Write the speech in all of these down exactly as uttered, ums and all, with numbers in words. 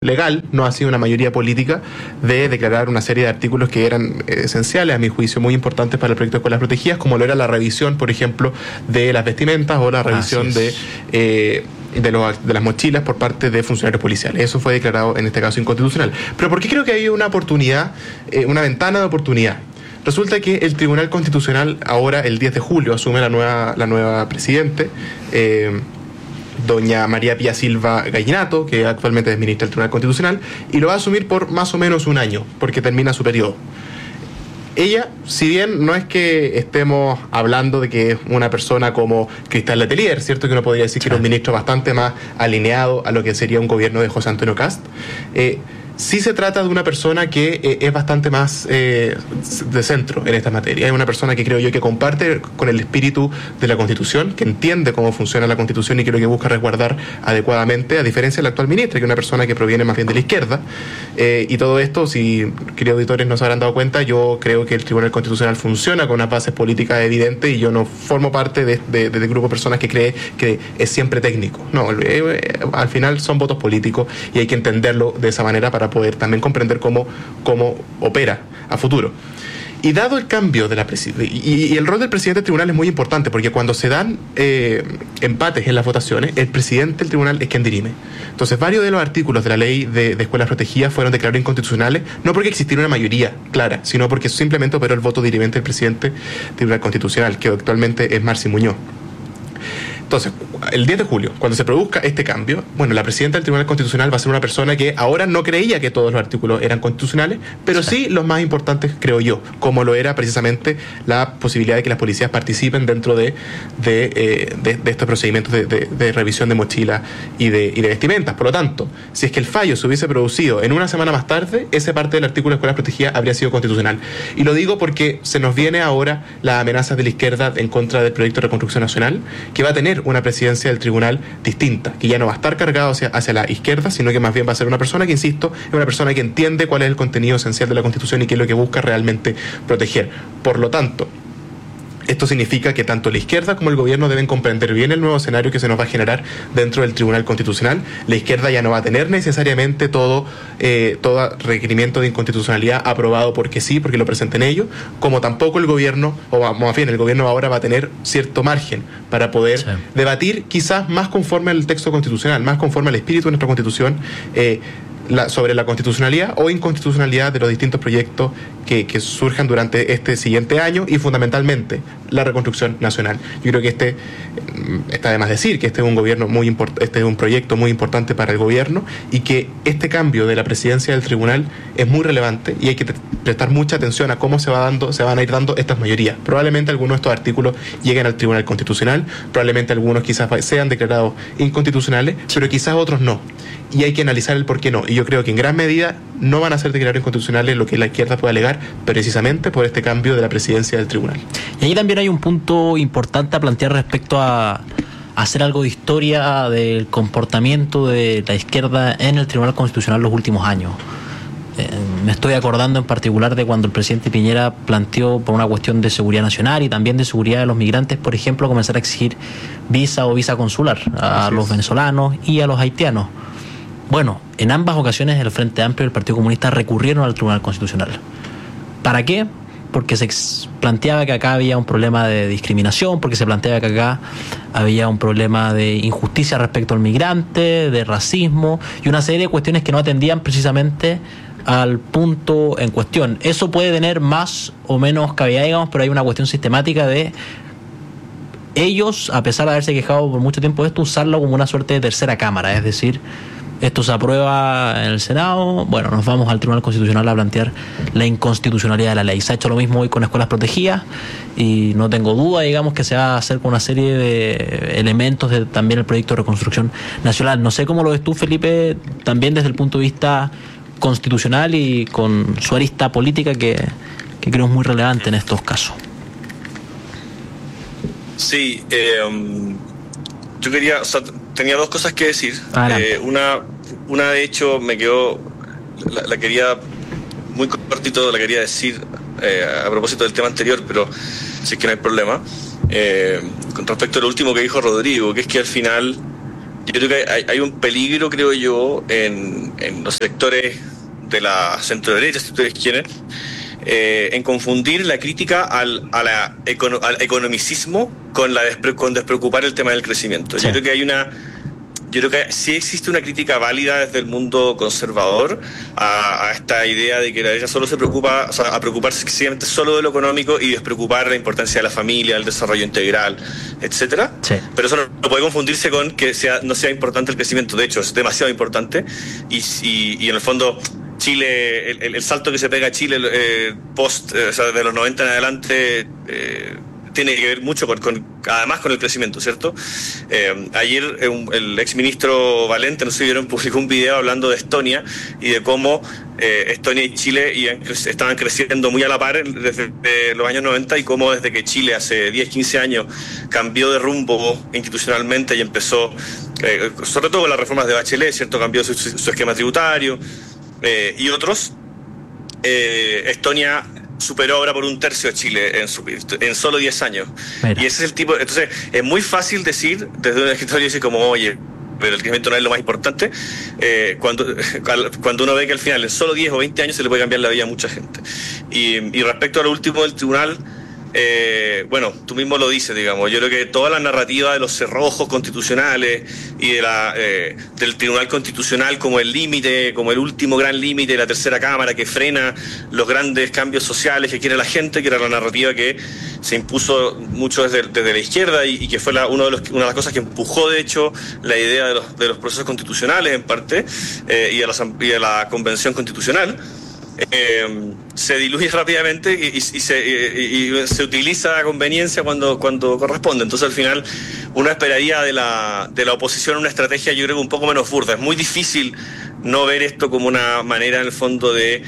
legal, no ha sido una mayoría política de declarar una serie de artículos que eran esenciales, a mi juicio, muy importantes para el proyecto de escuelas protegidas, como lo era la revisión, por ejemplo, de las vestimentas o la revisión de... Eh, De, los, de las mochilas por parte de funcionarios policiales. Eso fue declarado en este caso inconstitucional. Pero ¿por qué creo que hay una oportunidad, eh, una ventana de oportunidad? Resulta que el Tribunal Constitucional ahora, el diez de julio, asume la nueva, la nueva presidente, eh, doña María Pía Silva Gallinato, que actualmente es ministra del Tribunal Constitucional, y lo va a asumir por más o menos un año, porque termina su periodo. Ella, si bien no es que estemos hablando de que es una persona como Cristal Letelier, ¿cierto? Que uno podría decir que era un ministro bastante más alineado a lo que sería un gobierno de José Antonio Kast. Eh, sí se trata de una persona que eh, es bastante más eh, de centro en esta materia. Es una persona que creo yo que comparte con el espíritu de la Constitución, que entiende cómo funciona la Constitución y que lo que busca resguardar adecuadamente, a diferencia de la actual ministra, que es una persona que proviene más bien de la izquierda. Eh, y todo esto, si queridos auditores no se habrán dado cuenta, yo creo que el Tribunal Constitucional funciona con unas bases políticas evidentes y yo no formo parte de, de, de, de grupo de personas que cree que es siempre técnico. No, eh, eh, al final son votos políticos y hay que entenderlo de esa manera para poder también comprender cómo, cómo opera a futuro. Y dado el cambio de la presidencia, y, y el rol del presidente del tribunal es muy importante, porque cuando se dan eh, empates en las votaciones, el presidente del tribunal es quien dirime. Entonces, varios de los artículos de la ley de, de escuelas protegidas fueron declarados inconstitucionales, no porque existiera una mayoría clara, sino porque simplemente operó el voto dirimente del presidente del Tribunal Constitucional, que actualmente es Marci Muñoz. Entonces, el diez de julio, cuando se produzca este cambio, bueno, la presidenta del Tribunal Constitucional va a ser una persona que ahora no creía que todos los artículos eran constitucionales, pero sí, sí los más importantes, creo yo, como lo era precisamente la posibilidad de que las policías participen dentro de, de, eh, de, de estos procedimientos de, de, de revisión de mochilas y de, y de vestimentas. Por lo tanto, si es que el fallo se hubiese producido en una semana más tarde, esa parte del artículo de escuelas protegidas habría sido constitucional. Y lo digo porque se nos viene ahora la amenaza de la izquierda en contra del proyecto de reconstrucción nacional, que va a tener una presidencia del tribunal distinta, que ya no va a estar cargado hacia, hacia la izquierda, sino que más bien va a ser una persona que, insisto, es una persona que entiende cuál es el contenido esencial de la Constitución y qué es lo que busca realmente proteger. Por lo tanto, esto significa que tanto la izquierda como el gobierno deben comprender bien el nuevo escenario que se nos va a generar dentro del Tribunal Constitucional. La izquierda ya no va a tener necesariamente todo, eh, todo requerimiento de inconstitucionalidad aprobado porque sí, porque lo presenten ellos, como tampoco el gobierno, o más bien el gobierno ahora va a tener cierto margen para poder sí. debatir quizás más conforme al texto constitucional, más conforme al espíritu de nuestra Constitución, eh, La, sobre la constitucionalidad o inconstitucionalidad de los distintos proyectos que, que surjan durante este siguiente año y fundamentalmente la reconstrucción nacional. Yo creo que este, está de más decir que este es un gobierno muy import, este es un proyecto muy importante para el gobierno y que este cambio de la presidencia del tribunal es muy relevante y hay que prestar mucha atención a cómo se va dando, se van a ir dando estas mayorías. Probablemente algunos de estos artículos lleguen al Tribunal Constitucional, probablemente algunos quizás sean declarados inconstitucionales, pero quizás otros no. Y hay que analizar el por qué no. Y yo creo que en gran medida no van a ser declarados inconstitucionales lo que la izquierda puede alegar, precisamente por este cambio de la presidencia del tribunal. Y ahí también hay un punto importante a plantear respecto a, a hacer algo de historia del comportamiento de la izquierda en el Tribunal Constitucional los últimos años. Eh, me estoy acordando en particular de cuando el presidente Piñera planteó, por una cuestión de seguridad nacional y también de seguridad de los migrantes, por ejemplo, comenzar a exigir visa o visa consular a Así los es. venezolanos y a los haitianos. Bueno, en ambas ocasiones el Frente Amplio y el Partido Comunista recurrieron al Tribunal Constitucional. ¿Para qué? Porque se planteaba que acá había un problema de discriminación, porque se planteaba que acá había un problema de injusticia respecto al migrante, de racismo y una serie de cuestiones que no atendían precisamente al punto en cuestión. Eso puede tener más o menos cavidad, digamos, pero hay una cuestión sistemática de ellos, a pesar de haberse quejado por mucho tiempo de esto, usarlo como una suerte de tercera cámara, es decir, esto se aprueba en el Senado, bueno, nos vamos al Tribunal Constitucional a plantear la inconstitucionalidad de la ley. Se ha hecho lo mismo hoy con escuelas protegidas y no tengo duda, digamos, que se va a hacer con una serie de elementos de también el proyecto de reconstrucción nacional. No sé cómo lo ves tú, Felipe, también desde el punto de vista constitucional y con su arista política que, que creo es muy relevante en estos casos. Sí, eh, um, yo quería, o sea, tenía dos cosas que decir. Eh, una, una de hecho me quedó, la, la quería, muy cortito, la quería decir eh, a propósito del tema anterior, pero si es que no hay problema. Eh, con respecto a lo último que dijo Rodrigo, que es que al final yo creo que hay, hay un peligro, creo yo, en, en los sectores de la centro-derecha, si ustedes quieren, eh, en confundir la crítica al, a la econo, al economicismo con, la despre, con despreocupar el tema del crecimiento. Sí. Yo creo que hay una... Yo creo que sí existe una crítica válida desde el mundo conservador a, a esta idea de que la derecha solo se preocupa, o sea, a preocuparse exclusivamente solo de lo económico y despreocupar la importancia de la familia, el desarrollo integral, etcétera. Sí. Pero eso no, no puede confundirse con que sea, no sea importante el crecimiento. De hecho, es demasiado importante y, y, y en el fondo Chile, el, el salto que se pega a Chile eh, post, eh, o sea, de los noventa en adelante, eh, tiene que ver mucho con, con, además con el crecimiento, ¿cierto? Eh, ayer eh, un, el exministro Valente, no sé si vieron, publicó un video hablando de Estonia y de cómo eh, Estonia y Chile iban, estaban creciendo muy a la par desde eh, los años noventa y cómo desde que Chile hace diez, quince años cambió de rumbo institucionalmente y empezó, eh, sobre todo con las reformas de Bachelet, ¿cierto? Cambió su, su esquema tributario eh, y otros. Eh, Estonia superó ahora por un tercio a Chile en, su, en solo diez años. Mira. Y ese es el tipo... Entonces, es muy fácil decir, desde un escritorio, decir como, oye, pero el crecimiento no es lo más importante, eh, cuando, cuando uno ve que al final en solo diez o veinte años se le puede cambiar la vida a mucha gente. Y, y respecto a lo último del tribunal, eh, bueno, tú mismo lo dices, digamos, yo creo que toda la narrativa de los cerrojos constitucionales y de la, eh, del Tribunal Constitucional como el límite, como el último gran límite de la tercera cámara que frena los grandes cambios sociales que quiere la gente, que era la narrativa que se impuso mucho desde, desde la izquierda y, y que fue la, uno de los, una de las cosas que empujó, de hecho, la idea de los, de los procesos constitucionales en parte eh, y, a la, y a la Convención Constitucional. Eh, se diluye rápidamente y, y, y, se, y, y se utiliza a conveniencia cuando, cuando corresponde. Entonces, al final, uno esperaría de la, de la oposición una estrategia, yo creo que un poco menos burda. Es muy difícil no ver esto como una manera, en el fondo, de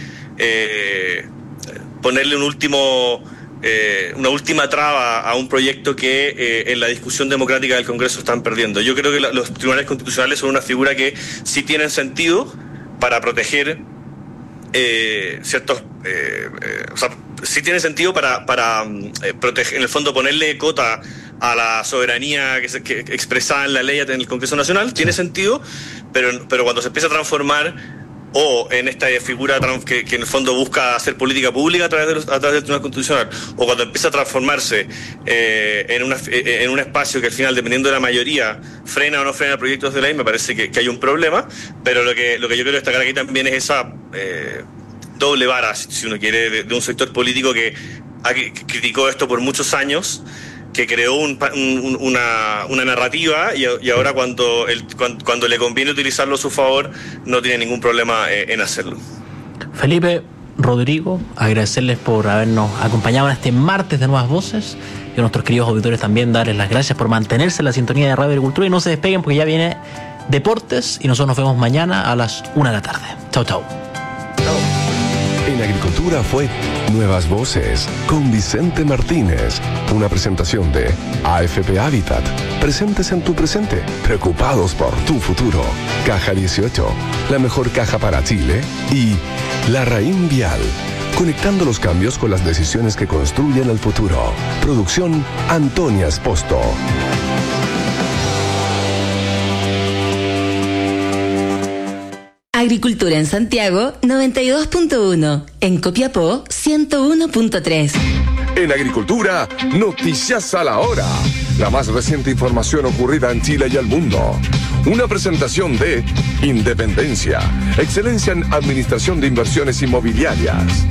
eh, ponerle un último... Eh, una última traba a un proyecto que eh, en la discusión democrática del Congreso están perdiendo. Yo creo que la, los tribunales constitucionales son una figura que sí tienen sentido para proteger Eh, ciertos eh, eh, o sea, sí tiene sentido para, para eh, proteger, en el fondo ponerle cota a la soberanía que, se, que expresada en la ley en el Congreso Nacional, tiene sentido, pero, pero cuando se empieza a transformar o en esta figura que, que en el fondo busca hacer política pública a través, de los, a través del Tribunal Constitucional, o cuando empieza a transformarse eh, en, una, en un espacio que al final, dependiendo de la mayoría, frena o no frena proyectos de ley, me parece que, que hay un problema, pero lo que, lo que yo quiero destacar aquí también es esa eh, doble vara, si uno quiere, de, de un sector político que, ha, que criticó esto por muchos años, que creó un, un, una, una narrativa y, y ahora cuando, el, cuando, cuando le conviene utilizarlo a su favor, no tiene ningún problema eh, en hacerlo. Felipe, Rodrigo, agradecerles por habernos acompañado en este martes de Nuevas Voces y a nuestros queridos auditores también darles las gracias por mantenerse en la sintonía de Radio Agricultura y no se despeguen porque ya viene Deportes y nosotros nos vemos mañana a las una de la tarde. Chau, chau. En Agricultura fue Nuevas Voces con Vicente Martínez, una presentación de A F P Habitat, presentes en tu presente, preocupados por tu futuro. Caja dieciocho, la mejor caja para Chile, y La Raín Vial, conectando los cambios con las decisiones que construyen el futuro. Producción Antonia Esposto. Agricultura en Santiago noventa y dos punto uno, en Copiapó ciento uno punto tres. En Agricultura, noticias a la hora. La más reciente información ocurrida en Chile y el mundo. Una presentación de Independencia, excelencia en administración de inversiones inmobiliarias.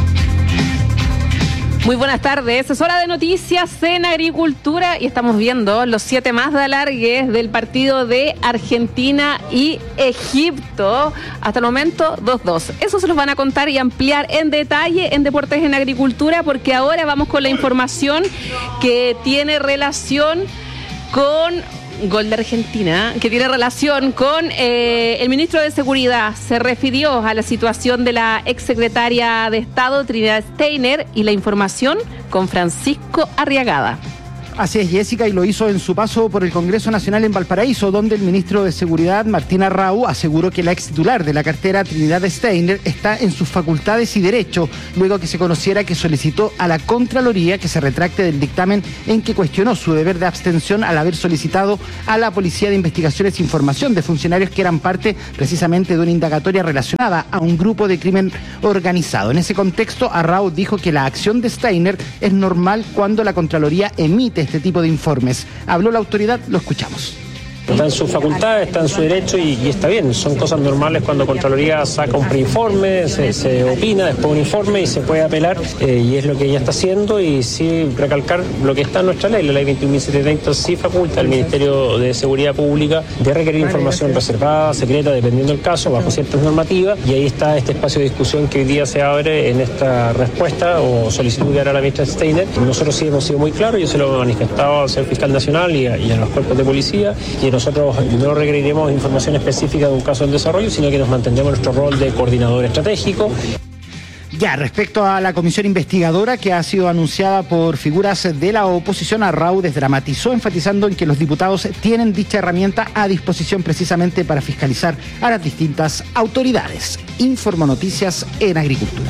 Muy buenas tardes, es hora de noticias en Agricultura y estamos viendo los siete más de alargues del partido de Argentina y Egipto. Hasta el momento dos dos. Eso se los van a contar y ampliar en detalle en Deportes en Agricultura, porque ahora vamos con la información que tiene relación con... Gol de Argentina, que tiene relación con eh, el ministro de Seguridad. Se refirió a la situación de la exsecretaria de Estado, Trinidad Steiner, y la información con Francisco Arriagada. Así es, Jessica, y lo hizo en su paso por el Congreso Nacional en Valparaíso, donde el ministro de Seguridad, Martín Arrau, aseguró que la ex titular de la cartera, Trinidad Steiner, está en sus facultades y derecho, luego que se conociera que solicitó a la Contraloría que se retracte del dictamen en que cuestionó su deber de abstención al haber solicitado a la Policía de Investigaciones información de funcionarios que eran parte precisamente de una indagatoria relacionada a un grupo de crimen organizado. En ese contexto, Arrau dijo que la acción de Steiner es normal cuando la Contraloría emite este tipo de informes. Habló la autoridad, lo escuchamos. Está en su facultad, está en su derecho y, y está bien. Son cosas normales cuando Contraloría saca un preinforme, se, se opina, después un informe y se puede apelar, eh, y es lo que ella está haciendo. Y sí recalcar lo que está en nuestra ley, la ley veintiún mil setecientos treinta sí faculta al Ministerio de Seguridad Pública de requerir información reservada, secreta, dependiendo del caso, bajo ciertas normativas, y ahí está este espacio de discusión que hoy día se abre en esta respuesta o solicitud que hará la ministra Steiner. Nosotros sí hemos sido muy claros, yo se lo he manifestado al señor fiscal nacional y a, y a los cuerpos de policía, y nosotros no requeriremos información específica de un caso en desarrollo, sino que nos mantendremos nuestro rol de coordinador estratégico. Ya, respecto a la comisión investigadora que ha sido anunciada por figuras de la oposición, Arrau desdramatizó, enfatizando en que los diputados tienen dicha herramienta a disposición precisamente para fiscalizar a las distintas autoridades. Informo Noticias en Agricultura.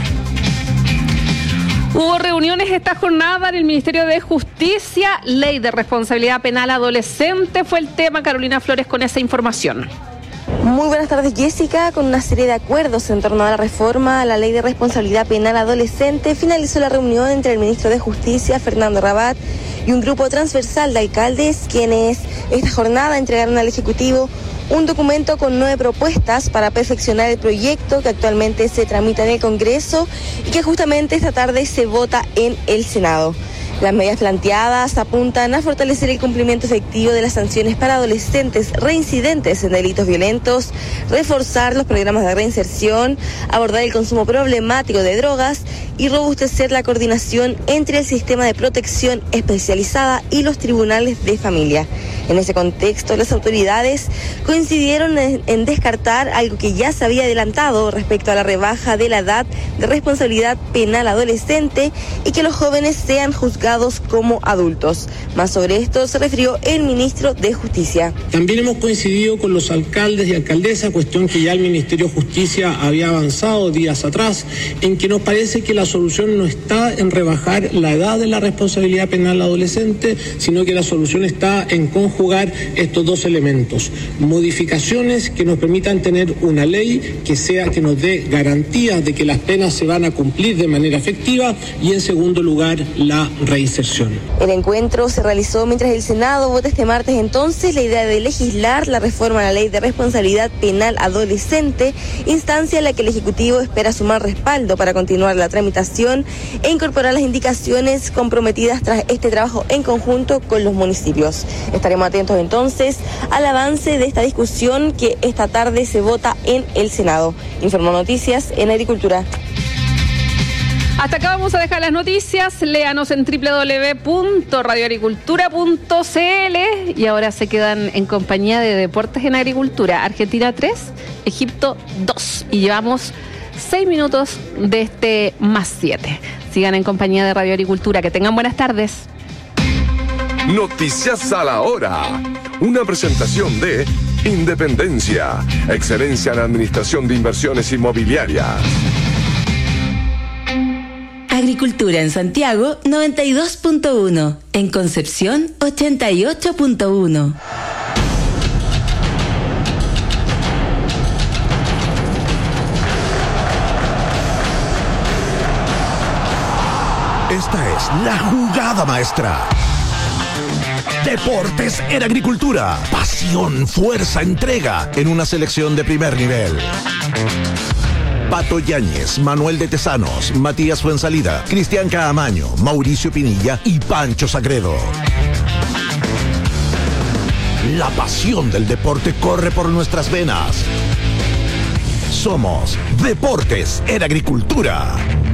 Hubo reuniones esta jornada en el Ministerio de Justicia. Ley de responsabilidad penal adolescente fue el tema. Carolina Flores con esa información. Muy buenas tardes, Jessica. Con una serie de acuerdos en torno a la reforma a la Ley de Responsabilidad Penal Adolescente, finalizó la reunión entre el ministro de Justicia, Fernando Rabat, y un grupo transversal de alcaldes, quienes esta jornada entregaron al Ejecutivo un documento con nueve propuestas para perfeccionar el proyecto que actualmente se tramita en el Congreso y que justamente esta tarde se vota en el Senado. Las medidas planteadas apuntan a fortalecer el cumplimiento efectivo de las sanciones para adolescentes reincidentes en delitos violentos, reforzar los programas de reinserción, abordar el consumo problemático de drogas y robustecer la coordinación entre el sistema de protección especializada y los tribunales de familia. En ese contexto, las autoridades coincidieron en, en descartar algo que ya se había adelantado respecto a la rebaja de la edad de responsabilidad penal adolescente y que los jóvenes sean juzgados como adultos. Más sobre esto se refirió el ministro de Justicia. También hemos coincidido con los alcaldes y alcaldesas, cuestión que ya el Ministerio de Justicia había avanzado días atrás, en que nos parece que la solución no está en rebajar la edad de la responsabilidad penal adolescente, sino que la solución está en conjugar estos dos elementos. Modificaciones que nos permitan tener una ley que sea, que nos dé garantías de que las penas se van a cumplir de manera efectiva, y en segundo lugar la reinserción. El encuentro se realizó mientras el Senado vota este martes entonces la idea de legislar la reforma a la Ley de Responsabilidad Penal Adolescente, instancia en la que el Ejecutivo espera sumar respaldo para continuar la tramitación e incorporar las indicaciones comprometidas tras este trabajo en conjunto con los municipios. Estaremos atentos entonces al avance de esta discusión que esta tarde se vota en el Senado. Informó Noticias en Agricultura. Hasta acá vamos a dejar las noticias. Léanos en doble u doble u doble u punto radio agricultura punto c l y ahora se quedan en compañía de Deportes en Agricultura. Argentina tres, Egipto dos. Y llevamos seis minutos de este más siete. Sigan en compañía de Radio Agricultura. Que tengan buenas tardes. Noticias a la hora. Una presentación de Independencia. Excelencia en Administración de Inversiones Inmobiliarias. Agricultura en Santiago noventa y dos punto uno, en Concepción ochenta y ocho punto uno. Esta es la jugada maestra. Deportes en Agricultura. Pasión, fuerza, entrega en una selección de primer nivel. Pato Yáñez, Manuel de Tesanos, Matías Fuensalida, Cristian Caamaño, Mauricio Pinilla y Pancho Sagredo. La pasión del deporte corre por nuestras venas. Somos Deportes en Agricultura.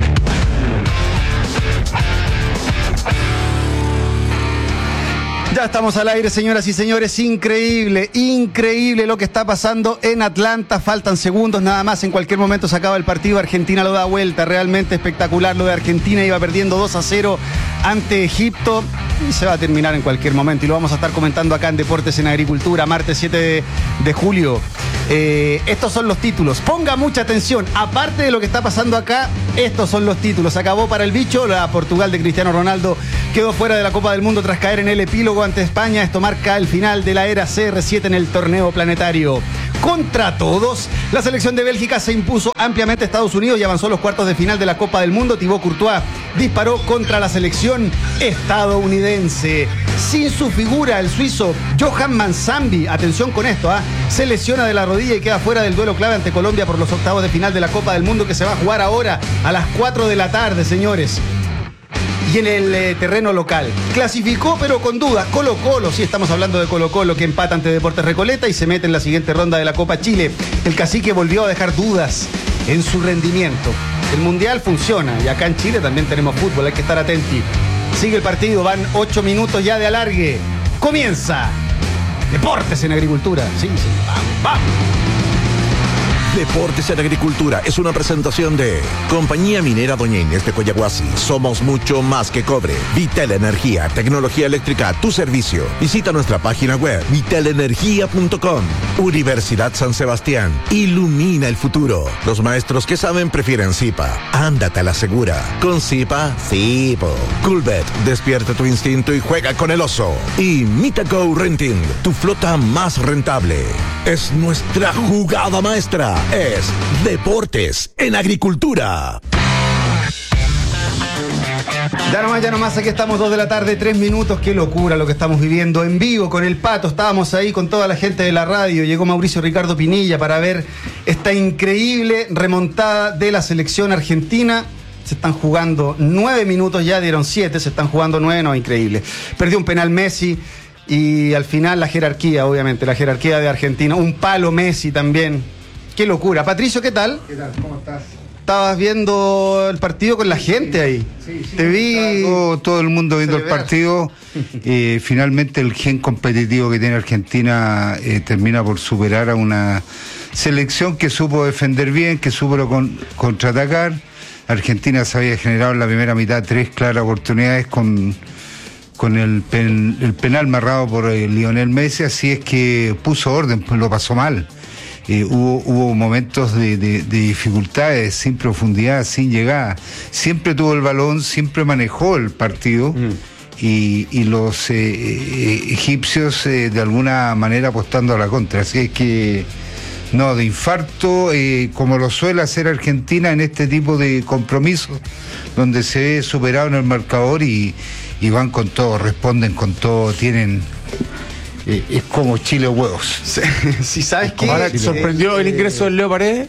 Ya estamos al aire, señoras y señores. Increíble, increíble lo que está pasando en Atlanta. Faltan segundos nada más. En cualquier momento se acaba el partido. Argentina lo da vuelta. Realmente espectacular lo de Argentina. Iba perdiendo dos a cero ante Egipto. y se va a terminar en cualquier momento. Y lo vamos a estar comentando acá en Deportes en Agricultura, martes siete de, de julio. Eh, estos son los títulos. Ponga mucha atención. Aparte de lo que está pasando acá, estos son los títulos. Acabó para el bicho. La Portugal de Cristiano Ronaldo quedó fuera de la Copa del Mundo tras caer en el epílogo ante España. Esto marca el final de la era C R siete en el torneo planetario. Contra todos, la selección de Bélgica se impuso ampliamente a Estados Unidos y avanzó a los cuartos de final de la Copa del Mundo. Thibaut Courtois disparó contra la selección estadounidense. Sin su figura, el suizo Johan Mansambi, atención con esto, ¿eh? se lesiona de la rodilla y queda fuera del duelo clave ante Colombia por los octavos de final de la Copa del Mundo, que se va a jugar ahora a las cuatro de la tarde, señores. Y en el eh, terreno local, clasificó pero con dudas Colo Colo, sí, estamos hablando de Colo Colo, que empata ante Deportes Recoleta y se mete en la siguiente ronda de la Copa Chile. El cacique volvió a dejar dudas en su rendimiento. El Mundial funciona y acá en Chile también tenemos fútbol, hay que estar atentos. Sigue el partido, van ocho minutos ya de alargue. Comienza Deportes en Agricultura. Sí, sí, vamos, vamos. Deportes en Agricultura es una presentación de Compañía Minera Doña Inés de Coyahuasi. Somos mucho más que cobre. Vital Energía, tecnología eléctrica a tu servicio. Visita nuestra página web vital energía punto com. Universidad San Sebastián. Ilumina el futuro. Los maestros que saben prefieren Zipa. Ándate a la segura. Con Zipa, Zipo. Coolbet, despierta tu instinto y juega con el oso. Y Mitaco Renting, tu flota más rentable. Es nuestra jugada maestra. Es Deportes en Agricultura. Ya nomás, ya nomás, aquí estamos dos de la tarde, tres minutos. Qué locura lo que estamos viviendo en vivo con el Pato. Estábamos ahí con toda la gente de la radio. Llegó Mauricio Ricardo Pinilla para ver esta increíble remontada de la selección argentina. Se están jugando nueve minutos, ya dieron siete, se están jugando nueve, no, increíble. Perdió un penal Messi y al final la jerarquía, obviamente, la jerarquía de Argentina. Un palo Messi también. Qué locura. Patricio, ¿qué tal? ¿Qué tal? ¿Cómo estás? Estabas viendo el partido con la gente ahí. Sí, sí, Te vi. todo, todo el mundo viendo el partido. Eh, finalmente el gen competitivo que tiene Argentina eh, termina por superar a una selección que supo defender bien, que supo con, contraatacar. Argentina se había generado en la primera mitad tres claras oportunidades con, con el, pen, el penal marcado por eh, Lionel Messi, así es que puso orden, pues lo pasó mal. Eh, hubo, hubo momentos de, de, de dificultades, sin profundidad, sin llegada. Siempre tuvo el balón, siempre manejó el partido. Mm. Y, y los eh, eh, egipcios eh, de alguna manera apostando a la contra. Así es que, no, de infarto, eh, como lo suele hacer Argentina en este tipo de compromisos, donde se ve superado en el marcador y, y van con todo, responden con todo, tienen... Eh, es como chile huevos. Si sabes que ¿te sorprendió el ingreso del Leo Paredes?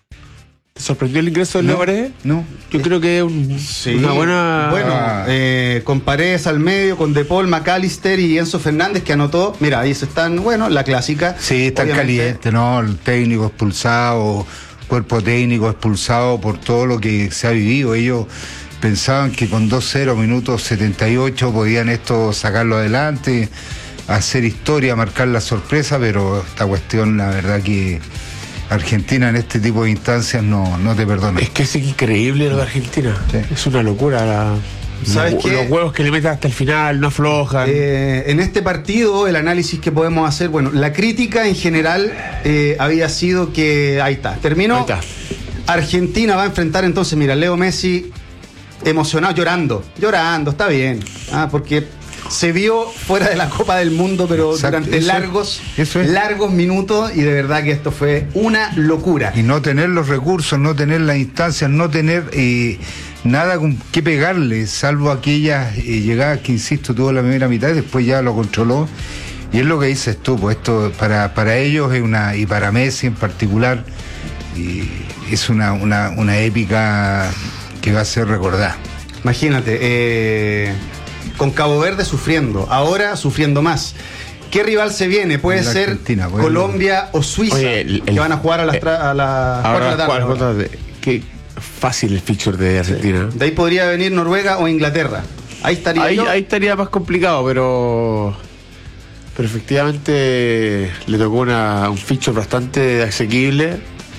¿Te sorprendió el ingreso del no, Leo Paredes? No. Yo creo que es un, sí, una buena... Bueno, eh, con Paredes al medio, con De Paul, McAllister y Enzo Fernández que anotó. Mira, ahí se están, bueno, la clásica. Sí, están calientes, ¿no? El técnico expulsado, cuerpo técnico expulsado por todo lo que se ha vivido. Ellos pensaban que con dos cero, minutos setenta y ocho, podían esto sacarlo adelante, hacer historia, marcar la sorpresa, pero esta cuestión, la verdad que Argentina en este tipo de instancias no, no te perdona. Es que es increíble lo de Argentina. Sí. Es una locura. La, ¿Sabes los, qué? los huevos que le meten hasta el final, no aflojan. Eh, en este partido, el análisis que podemos hacer, bueno, la crítica en general eh, había sido que, ahí está, terminó. Ahí está. Argentina va a enfrentar entonces, mira, Leo Messi emocionado, llorando, llorando, está bien, ah, porque se vio fuera de la Copa del Mundo, pero exacto, durante eso, largos, eso es. largos minutos, y de verdad que esto fue una locura. Y no tener los recursos, no tener las instancias, no tener eh, nada con que pegarle, salvo aquellas eh, llegadas que, insisto, tuvo la primera mitad y después ya lo controló. Y es lo que dices tú, pues esto para, para ellos es una, y para Messi en particular, y es una, una, una épica que va a ser recordada. Imagínate, eh, con Cabo Verde sufriendo, ahora sufriendo más. ¿Qué rival se viene? Puede ser Colombia o Suiza, Oye, el, el, que van a jugar a las eh, a la cuatro de la tarde. Cuatro de, qué fácil el fixture de Argentina. Sí. De ahí podría venir Noruega o Inglaterra. Ahí estaría ahí, yo. ahí estaría más complicado, pero pero efectivamente le tocó una, un fixture bastante asequible.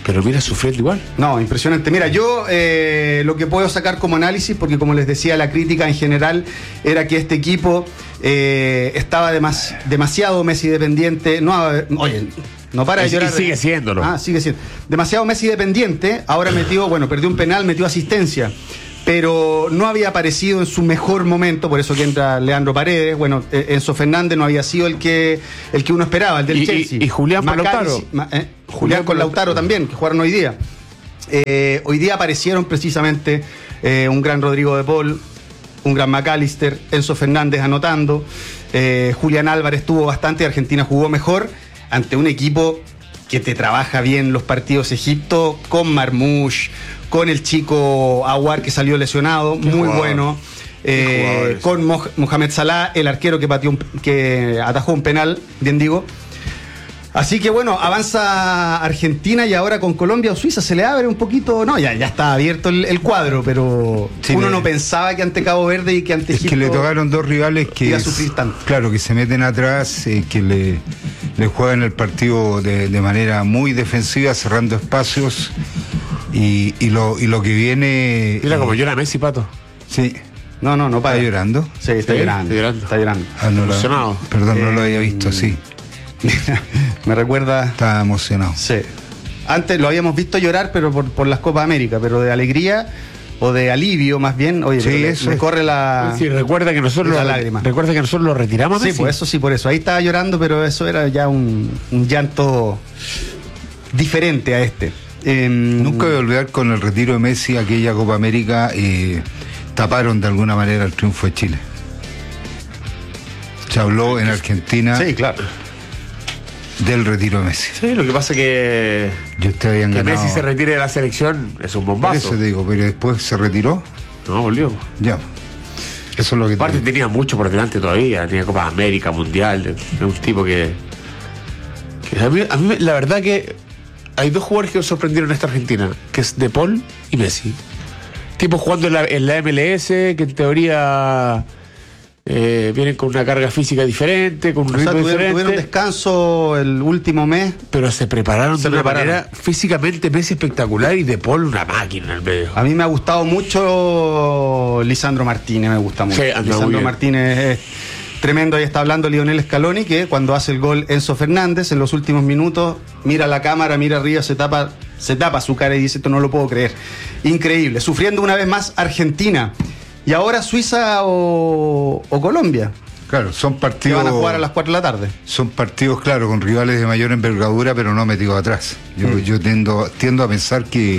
Pero mira, sufriendo igual. No, impresionante. Mira, yo eh, lo que puedo sacar como análisis, porque como les decía, la crítica en general era que este equipo eh, estaba demas, demasiado Messi dependiente. No, oye, no para de llorar. Y sigue siéndolo. Ah, sigue siendo. Demasiado Messi dependiente. Ahora metió, bueno, perdió un penal, metió asistencia. Pero no había aparecido en su mejor momento, por eso que entra Leandro Paredes. Bueno, Enzo Fernández no había sido el que el que uno esperaba, el del y, Chelsea. Y, y Julián con Lautaro. Eh, Julián, Julián con Lautaro también, que jugaron hoy día. Eh, hoy día aparecieron precisamente eh, un gran Rodrigo de Paul, un gran McAllister, Enzo Fernández anotando. Eh, Julián Álvarez tuvo bastante, Argentina jugó mejor ante un equipo que te trabaja bien los partidos. Egipto con Marmoush, con el chico Aouar que salió lesionado, muy jugador. bueno, eh, con Mo- Mohamed Salah, el arquero que pateó un, que atajó un penal, bien digo. Así que bueno, avanza Argentina y ahora con Colombia o Suiza se le abre un poquito, no, ya, ya está abierto el, el cuadro, pero sí, uno no pensaba que ante Cabo Verde y que ante es Egipto que le tocaron dos rivales que iba a sufrir tanto. Claro, que se meten atrás, eh, que le, le juegan el partido de, de manera muy defensiva, cerrando espacios. Y, y, lo, y lo que viene... Mira eh, como llora Messi, Pato. Sí. No, no, no para. ¿Está llorando? Sí, está, ¿Sí? llorando, está llorando. Está llorando. Ah, no emocionado. Lo, perdón, eh, no lo había visto, sí. Me recuerda... Estaba emocionado. Sí. Antes lo habíamos visto llorar, pero por, por las Copas América, pero de alegría o de alivio más bien. Oye, sí, le, eso me corre la... Sí, recuerda que nosotros la lo, lágrima. Recuerda que nosotros lo retiramos, Sí, Messi. pues eso sí, por eso. Ahí estaba llorando, pero eso era ya un, un llanto diferente a este. Eh, Nunca voy a olvidar con el retiro de Messi aquella Copa América, eh, taparon de alguna manera el triunfo de Chile. Se habló en Argentina sí, claro. del retiro de Messi. Sí, lo que pasa que, Yo te habían que ganado. Messi se retire de la selección es un bombazo. Por eso te digo, pero después se retiró. No, volvió. Ya. Eso es lo que aparte te tenía mucho por delante todavía, tenía Copa América, Mundial, es un tipo que, que a, mí, a mí la verdad que hay dos jugadores que me sorprendieron en esta Argentina, que es De Paul y Messi. Tipos jugando en la, en la M L S, que en teoría eh, vienen con una carga física diferente, con un o ritmo sea, tuvieron, diferente. tuvieron descanso el último mes. Pero se prepararon se de prepararon. una manera físicamente Messi espectacular y De Paul una máquina en el medio. A mí me ha gustado mucho Lisandro Martínez, me gusta mucho. Sí, Lisandro Martínez es tremendo. Ahí está hablando Lionel Scaloni, que cuando hace el gol Enzo Fernández en los últimos minutos mira la cámara, mira arriba, se tapa, se tapa su cara y dice: esto no lo puedo creer. Increíble. Sufriendo una vez más Argentina. Y ahora Suiza o, o Colombia. Claro, son partidos. Que van a jugar a las cuatro de la tarde. Son partidos, claro, con rivales de mayor envergadura, pero no metidos atrás. Yo, mm. yo tiendo, tiendo a pensar que,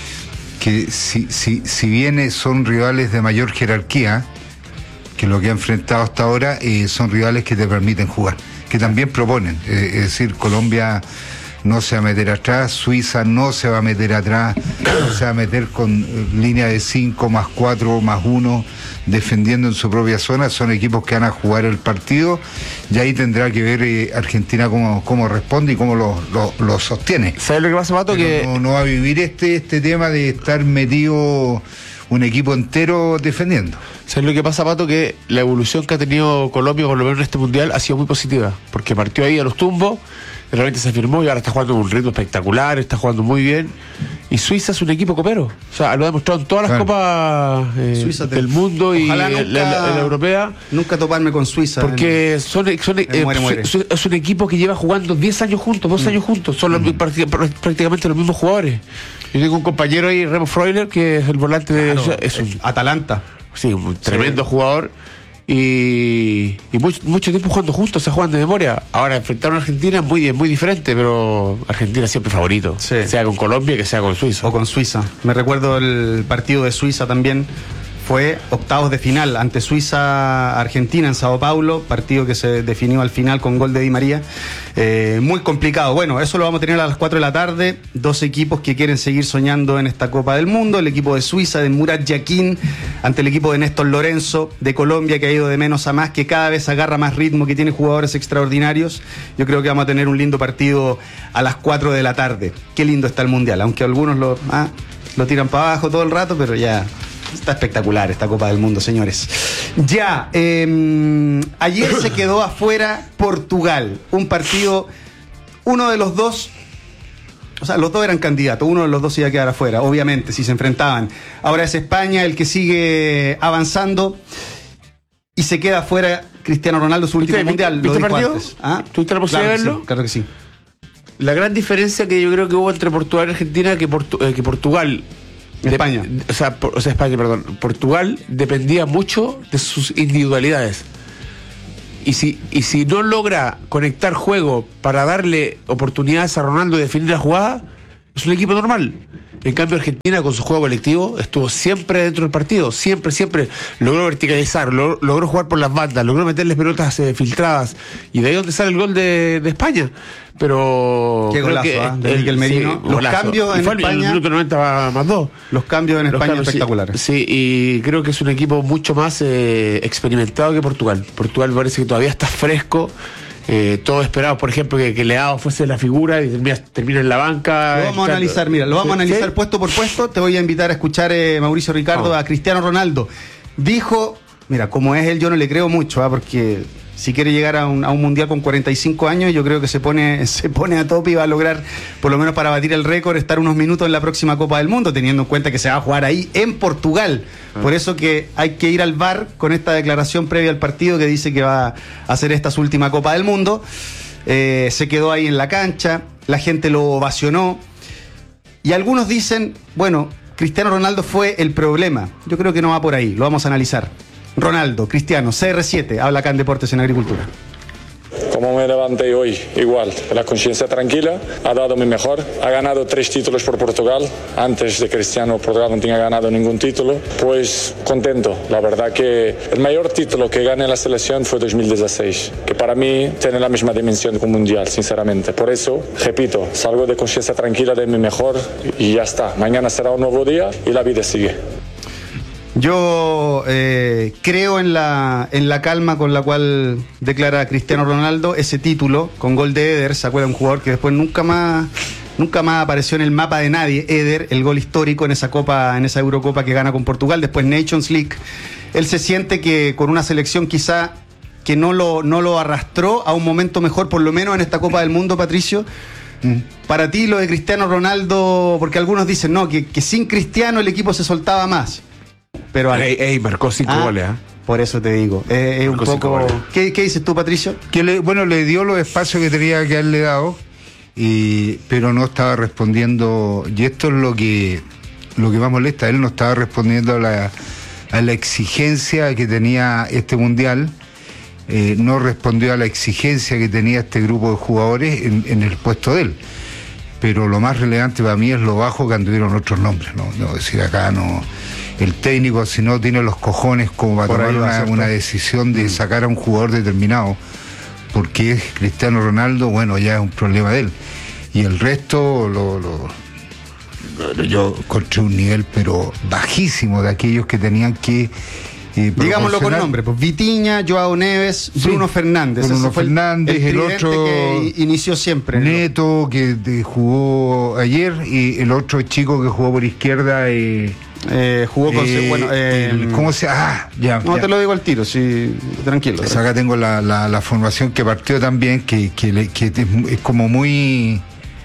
que si, si, si bien son rivales de mayor jerarquía que lo que ha enfrentado hasta ahora, eh, son rivales que te permiten jugar, que también proponen. Eh, es decir, Colombia no se va a meter atrás, Suiza no se va a meter atrás, no se va a meter con línea de cinco más cuatro más uno, defendiendo en su propia zona. Son equipos que van a jugar el partido y ahí tendrá que ver eh, Argentina cómo, cómo responde y cómo lo, lo, lo sostiene. ¿Sabes lo que pasa, Pato? Que no, no va a vivir este, este tema de estar metido un equipo entero defendiendo. ¿Sabes lo que pasa, Pato? Que la evolución que ha tenido Colombia, por lo menos en este mundial, ha sido muy positiva, porque partió ahí a los tumbos, realmente se firmó y ahora está jugando con un ritmo espectacular, está jugando muy bien. Y Suiza es un equipo copero. O sea, lo ha demostrado en todas las claro. copas eh, Suiza te... del mundo y nunca, la, la, la europea. Nunca toparme con Suiza. Porque en, son, son eh, muere, muere. es un equipo que lleva jugando diez años juntos, dos mm. años juntos. Son los, mm. prácticamente los mismos jugadores. Yo tengo un compañero ahí, Remo Freuler, que es el volante claro, de es un, Atalanta. Sí, un tremendo sí. jugador. Y, y mucho, mucho tiempo jugando juntos, se juegan de memoria. Ahora enfrentaron a Argentina muy, muy diferente, pero Argentina siempre favorito, sí. sea con Colombia que sea con Suiza. O con Suiza. Me recuerdo el partido de Suiza también. Fue octavos de final ante Suiza-Argentina en Sao Paulo, partido que se definió al final con gol de Di María. Eh, muy complicado. Bueno, eso lo vamos a tener a las cuatro de la tarde. Dos equipos que quieren seguir soñando en esta Copa del Mundo. El equipo de Suiza, de Murat Yakin, ante el equipo de Néstor Lorenzo, de Colombia, que ha ido de menos a más, que cada vez agarra más ritmo, que tiene jugadores extraordinarios. Yo creo que vamos a tener un lindo partido a las cuatro de la tarde. Qué lindo está el Mundial, aunque algunos lo, ah, lo tiran para abajo todo el rato, pero ya... Está espectacular esta Copa del Mundo, señores. Ya, eh, ayer se quedó afuera Portugal. Un partido, uno de los dos O sea, los dos eran candidatos, uno de los dos se iba a quedar afuera, obviamente, si se enfrentaban. Ahora es España el que sigue avanzando y se queda afuera Cristiano Ronaldo, su último mundial. ¿Viste el partido? ¿Ah? ¿Tuviste la posibilidad claro de verlo? Sí, claro que sí. La gran diferencia que yo creo que hubo entre Portugal y Argentina que, Portu eh, que Portugal... España. De, o, sea, por, o sea, España, perdón. Portugal dependía mucho de sus individualidades. Y si, y si no logra conectar juego para darle oportunidades a Ronaldo de definir la jugada, es un equipo normal. En cambio, Argentina, con su juego colectivo, estuvo siempre dentro del partido. Siempre, siempre logró verticalizar, logró, logró jugar por las bandas, logró meterles pelotas eh, filtradas. Y de ahí donde sale el gol de, de España. Pero... Qué golazo, que, ¿eh? De Miguel Merino. Sí, los golazo. cambios en fue España... el minuto noventa más dos. Los cambios en los España cambios, espectaculares. Sí, sí, y creo que es un equipo mucho más eh, experimentado que Portugal. Portugal parece que todavía está fresco. Eh, todos esperamos, por ejemplo, que, que Leao fuese la figura y termina, termina en la banca. Lo vamos a analizar, mira, lo vamos a analizar ¿Sí? puesto por puesto. Te voy a invitar a escuchar, eh, Mauricio Ricardo, oh. a Cristiano Ronaldo. Dijo, mira, como es él, yo no le creo mucho, ¿eh? porque si quiere llegar a un, a un mundial con cuarenta y cinco años, yo creo que se pone, se pone a tope y va a lograr, por lo menos para batir el récord, estar unos minutos en la próxima Copa del Mundo, teniendo en cuenta que se va a jugar ahí en Portugal. Ah. Por eso que hay que ir al V A R con esta declaración previa al partido que dice que va a hacer esta su última Copa del Mundo. Eh, se quedó ahí en la cancha, la gente lo ovacionó. Y algunos dicen, bueno, Cristiano Ronaldo fue el problema. Yo creo que no va por ahí, lo vamos a analizar. Ronaldo, Cristiano, C R siete, habla acá en Deportes en Agricultura. Como me levanté hoy, igual, la conciencia tranquila, ha dado mi mejor, ha ganado tres títulos por Portugal, antes de Cristiano Portugal no tenía ganado ningún título, pues contento, la verdad que el mayor título que gané en la selección fue dos mil dieciséis, que para mí tiene la misma dimensión que un mundial, sinceramente, por eso, repito, salgo de conciencia tranquila de mi mejor y ya está, mañana será un nuevo día y la vida sigue. Yo eh, creo en la, en la calma con la cual declara Cristiano Ronaldo ese título con gol de Eder. ¿Se acuerda? Un jugador que después nunca más, nunca más apareció en el mapa de nadie. Eder, el gol histórico en esa copa, en esa Eurocopa que gana con Portugal. Después Nations League. Él se siente que con una selección quizá que no lo, no lo arrastró a un momento mejor, por lo menos en esta Copa del Mundo, Patricio. Mm. Para ti lo de Cristiano Ronaldo, porque algunos dicen no, que, que sin Cristiano el equipo se soltaba más. Pero ey, ey, marcó cinco ah, goles, ¿eh? Por eso te digo. Eh, es un poco. ¿Qué, ¿Qué dices tú, Patricio? Que le, bueno, le dio los espacios que tenía que haberle dado, y, pero no estaba respondiendo. Y esto es lo que lo que más molesta. Él no estaba respondiendo a la, a la exigencia que tenía este mundial. Eh, no respondió a la exigencia que tenía este grupo de jugadores en, en el puesto de él. Pero lo más relevante para mí es lo bajo que anduvieron otros nombres, ¿no? No decir acá no. El técnico, si no tiene los cojones como para tomar una, una decisión de sacar a un jugador determinado, porque es Cristiano Ronaldo, bueno, ya es un problema de él. Y el resto, lo, lo, yo encontré un nivel, pero bajísimo, de aquellos que tenían que... Eh, digámoslo con nombre, pues Vitinha, Joao Neves, Bruno sí, Fernández. Bruno Ese Fernández, el, el otro que inició siempre. Neto, que de, jugó ayer, y el otro chico que jugó por izquierda. Eh, eh, jugó con. Eh, bueno, eh, el, ¿Cómo se.? Ah, ya. No, ya. te lo digo al tiro, sí, tranquilo. Pues acá tengo la, la, la formación que partió también, que, que, le, que es, es como muy.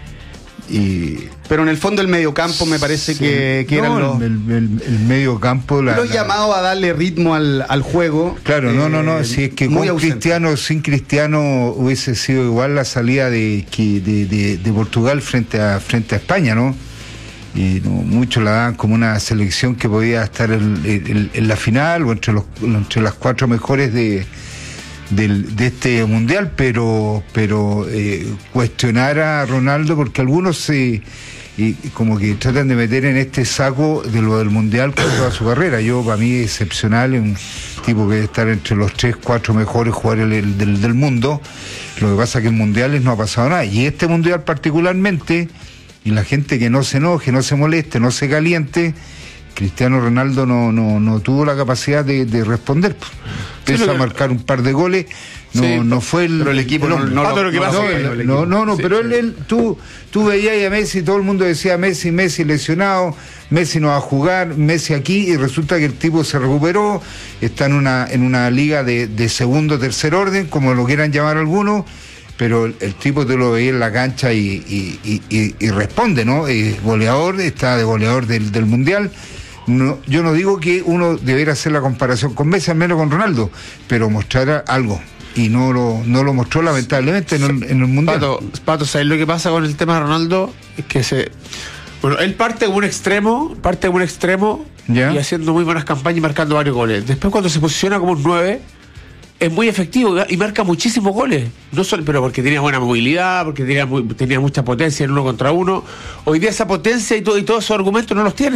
Y, pero en el fondo el mediocampo me parece sí. que, que no, eran los... El, el, el mediocampo... La, los llamados a darle ritmo al, al juego. Claro, eh, no, no, no, si es que con ausente. Cristiano, sin Cristiano hubiese sido igual la salida de, de, de, de Portugal frente a, frente a España, ¿no? Y no, muchos la daban como una selección que podía estar en, en, en la final o entre, los, entre las cuatro mejores de... Del, de este mundial, pero pero eh, cuestionar a Ronaldo, porque algunos se y, como que tratan de meter en este saco de lo del mundial con toda su carrera. Yo, para mí, es excepcional, un tipo que debe estar entre los tres, cuatro mejores jugadores del, del, del mundo. Lo que pasa es que en mundiales no ha pasado nada, y este mundial particularmente, y la gente que no se enoje, no se moleste, no se caliente, Cristiano Ronaldo no, no, no tuvo la capacidad de, de responder. Empezó sí, a marcar un par de goles, no, sí, no fue el... Pero el equipo no, no, no, no, lo que pasa no, no, no, no, no sí, pero sí. él, él tú, tú veías a Messi, todo el mundo decía Messi, Messi lesionado, Messi no va a jugar, Messi aquí, y resulta que el tipo se recuperó, está en una, en una liga de, de segundo, tercer orden, como lo quieran llamar algunos, pero el, el tipo te lo veía en la cancha y, y, y, y, y responde, ¿no? Es goleador, está de goleador del, del Mundial. No, yo no digo que uno debiera hacer la comparación con Messi, al menos con Ronaldo, pero mostrar algo. Y no lo, no lo mostró lamentablemente en el, en el Mundial. Pato, Pato, ¿sabes lo que pasa con el tema de Ronaldo? Es que se... Bueno, él parte como un extremo, parte como un extremo ¿Ya? y haciendo muy buenas campañas y marcando varios goles. Después cuando se posiciona como un nueve, es muy efectivo y marca muchísimos goles. No solo, pero porque tenía buena movilidad, porque tenía, muy, tenía mucha potencia en uno contra uno. Hoy día esa potencia y, todo, y todos esos argumentos no los tiene.